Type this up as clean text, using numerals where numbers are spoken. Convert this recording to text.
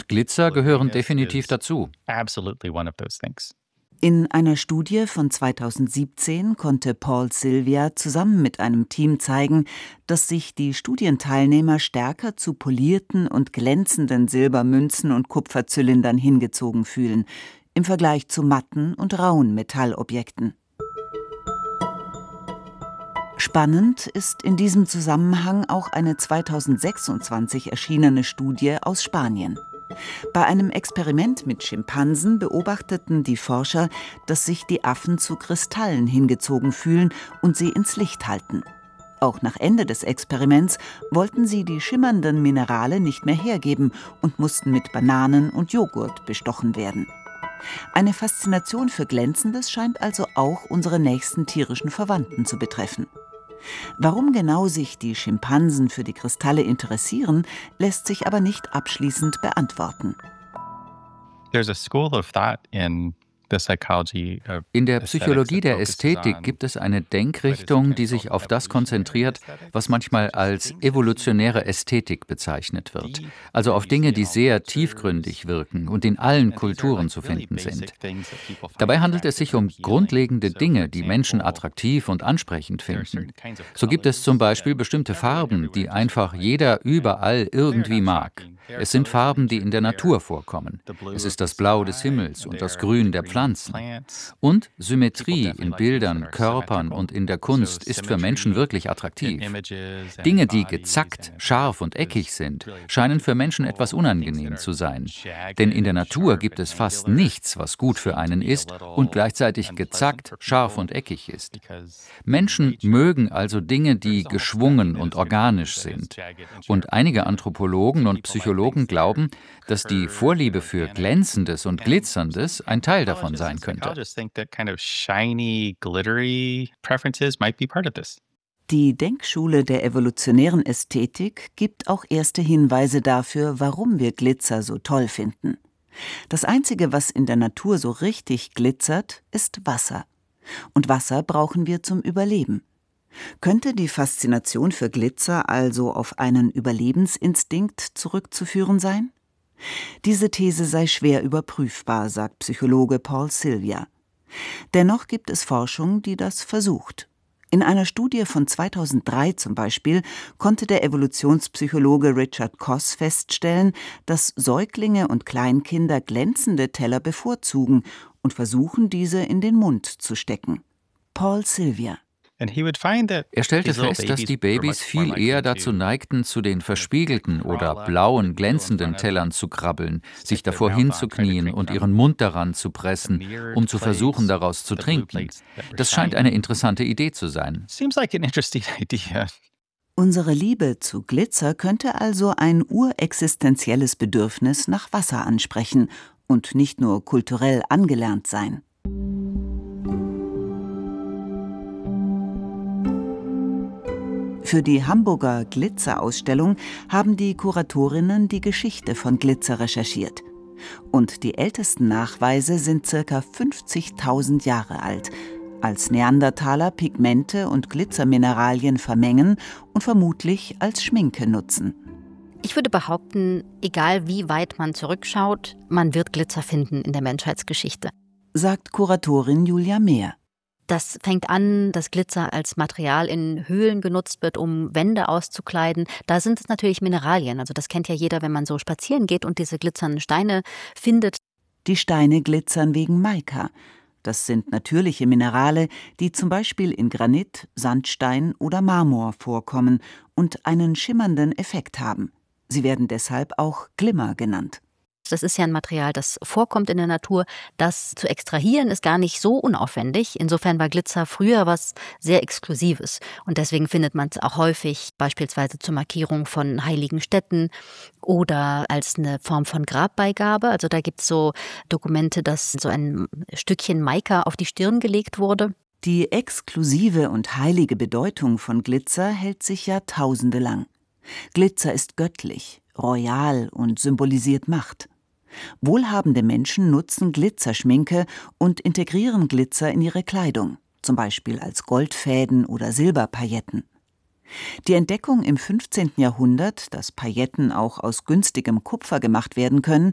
und Glitzer gehören definitiv dazu. In einer Studie von 2017 konnte Paul Sylvia zusammen mit einem Team zeigen, dass sich die Studienteilnehmer stärker zu polierten und glänzenden Silbermünzen und Kupferzylindern hingezogen fühlen, im Vergleich zu matten und rauen Metallobjekten. Spannend ist in diesem Zusammenhang auch eine 2026 erschienene Studie aus Spanien. Bei einem Experiment mit Schimpansen beobachteten die Forscher, dass sich die Affen zu Kristallen hingezogen fühlen und sie ins Licht halten. Auch nach Ende des Experiments wollten sie die schimmernden Minerale nicht mehr hergeben und mussten mit Bananen und Joghurt bestochen werden. Eine Faszination für Glänzendes scheint also auch unsere nächsten tierischen Verwandten zu betreffen. Warum genau sich die Schimpansen für die Kristalle interessieren, lässt sich aber nicht abschließend beantworten. There's a school of thought in In der Psychologie der Ästhetik gibt es eine Denkrichtung, die sich auf das konzentriert, was manchmal als evolutionäre Ästhetik bezeichnet wird. Also auf Dinge, die sehr tiefgründig wirken und in allen Kulturen zu finden sind. Dabei handelt es sich um grundlegende Dinge, die Menschen attraktiv und ansprechend finden. So gibt es zum Beispiel bestimmte Farben, die einfach jeder überall irgendwie mag. Es sind Farben, die in der Natur vorkommen. Es ist das Blau des Himmels und das Grün der Pflanzen. Und Symmetrie in Bildern, Körpern und in der Kunst ist für Menschen wirklich attraktiv. Dinge, die gezackt, scharf und eckig sind, scheinen für Menschen etwas unangenehm zu sein. Denn in der Natur gibt es fast nichts, was gut für einen ist und gleichzeitig gezackt, scharf und eckig ist. Menschen mögen also Dinge, die geschwungen und organisch sind. Und einige Anthropologen und Psychologen glauben, dass die Vorliebe für Glänzendes und Glitzerndes ein Teil davon sein könnte. Die Denkschule der evolutionären Ästhetik gibt auch erste Hinweise dafür, warum wir Glitzer so toll finden. Das Einzige, was in der Natur so richtig glitzert, ist Wasser. Und Wasser brauchen wir zum Überleben. Könnte die Faszination für Glitzer also auf einen Überlebensinstinkt zurückzuführen sein? Diese These sei schwer überprüfbar, sagt Psychologe Paul Sylvia. Dennoch gibt es Forschung, die das versucht. In einer Studie von 2003 zum Beispiel konnte der Evolutionspsychologe Richard Koss feststellen, dass Säuglinge und Kleinkinder glänzende Teller bevorzugen und versuchen, diese in den Mund zu stecken. Paul Sylvia. Er stellte fest, dass die Babys viel eher dazu neigten, zu den verspiegelten oder blauen, glänzenden Tellern zu krabbeln, sich davor hinzuknien und ihren Mund daran zu pressen, um zu versuchen, daraus zu trinken. Das scheint eine interessante Idee zu sein. Unsere Liebe zu Glitzer könnte also ein urexistenzielles Bedürfnis nach Wasser ansprechen und nicht nur kulturell angelernt sein. Für die Hamburger Glitzerausstellung haben die Kuratorinnen die Geschichte von Glitzer recherchiert. Und die ältesten Nachweise sind ca. 50.000 Jahre alt, als Neandertaler Pigmente und Glitzermineralien vermengen und vermutlich als Schminke nutzen. Ich würde behaupten, egal wie weit man zurückschaut, man wird Glitzer finden in der Menschheitsgeschichte, sagt Kuratorin Julia Mehr. Das fängt an, dass Glitzer als Material in Höhlen genutzt wird, um Wände auszukleiden. Da sind es natürlich Mineralien. Also das kennt ja jeder, wenn man so spazieren geht und diese glitzernden Steine findet. Die Steine glitzern wegen Mica. Das sind natürliche Minerale, die zum Beispiel in Granit, Sandstein oder Marmor vorkommen und einen schimmernden Effekt haben. Sie werden deshalb auch Glimmer genannt. Das ist ja ein Material, das vorkommt in der Natur. Das zu extrahieren ist gar nicht so unaufwendig. Insofern war Glitzer früher was sehr Exklusives. Und deswegen findet man es auch häufig beispielsweise zur Markierung von heiligen Städten oder als eine Form von Grabbeigabe. Also da gibt es so Dokumente, dass so ein Stückchen Mica auf die Stirn gelegt wurde. Die exklusive und heilige Bedeutung von Glitzer hält sich Jahrtausende lang. Glitzer ist göttlich, royal und symbolisiert Macht. Wohlhabende Menschen nutzen Glitzerschminke und integrieren Glitzer in ihre Kleidung, zum Beispiel als Goldfäden oder Silberpailletten. Die Entdeckung im 15. Jahrhundert, dass Pailletten auch aus günstigem Kupfer gemacht werden können,